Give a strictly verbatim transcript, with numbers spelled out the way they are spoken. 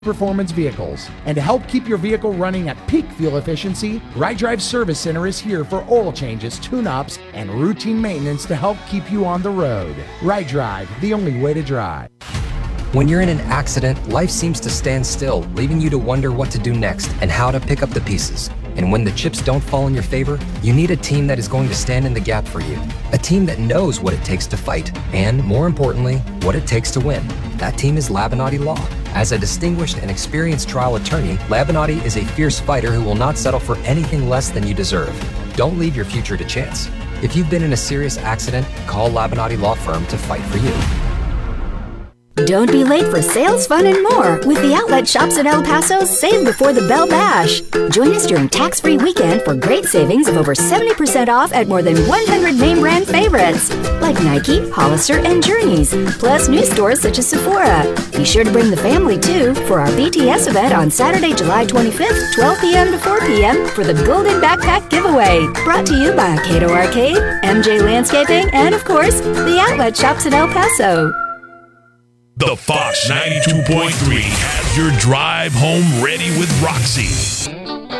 performance vehicles. And to help keep your vehicle running at peak fuel efficiency, Ride Drive Service Center is here for oil changes, tune-ups, and routine maintenance to help keep you on the road. Ride Drive, the only way to drive. When you're in an accident, life seems to stand still, leaving you to wonder what to do next and how to pick up the pieces. And when the chips don't fall in your favor, you need a team that is going to stand in the gap for you. A team that knows what it takes to fight, and more importantly, what it takes to win. That team is Labinati Law. As a distinguished and experienced trial attorney, Labinati is a fierce fighter who will not settle for anything less than you deserve. Don't leave your future to chance. If you've been in a serious accident, call Labinati Law Firm to fight for you. Don't be late for sales, fun, and more with the outlet shops in El Paso. Save before the bell bash. Join us during tax-free weekend for great savings of over seventy percent off at more than one hundred name brand favorites like Nike, Hollister, and Journeys, plus new stores such as Sephora. Be sure to bring the family too for our B T S event on Saturday, July twenty-fifth, twelve p.m. to four p.m. for the Golden Backpack Giveaway. Brought to you by Cato Arcade, M J Landscaping, and of course, the outlet shops in El Paso. The Fox ninety-two point three has your drive home ready with Roxy.